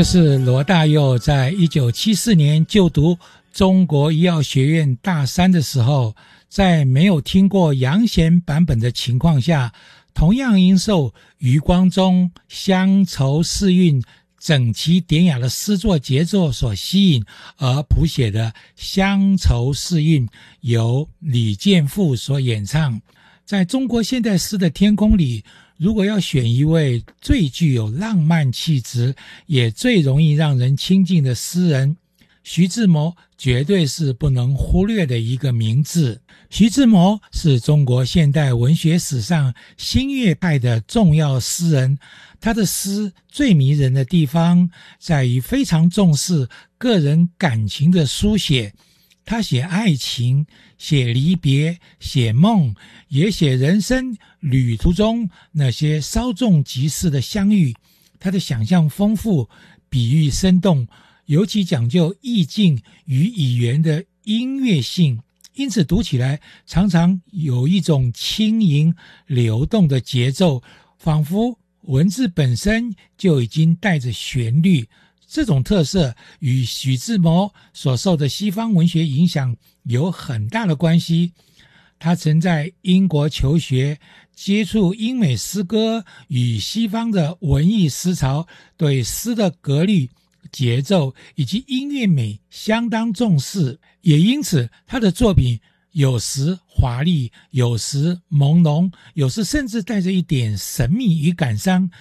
这是罗大佑在1974年就读中国医药学院大三的时候，在没有听过杨弦版本的情况下，同样因受余光中乡愁世韵整齐典雅的诗作节奏所吸引而谱写的《乡愁世韵》，由李健富所演唱。在中国现代诗的天空里，如果要选一位最具有浪漫气质也最容易让人亲近的诗人，徐志摩绝对是不能忽略的一个名字。徐志摩是中国现代文学史上新月派的重要诗人，他的诗最迷人的地方在于非常重视个人感情的书写。他写爱情，写离别，写梦，也写人生旅途中那些稍纵即逝的相遇。他的想象丰富，比喻生动，尤其讲究意境与语言的音乐性，因此读起来常常有一种轻盈流动的节奏，仿佛文字本身就已经带着旋律。这种特色与徐志摩所受的西方文学影响有很大的关系。他曾在英国求学，接触英美诗歌与西方的文艺思潮，对诗的格律、节奏以及音乐美相当重视，也因此他的作品有时华丽，有时朦胧，有时甚至带着一点神秘与感伤，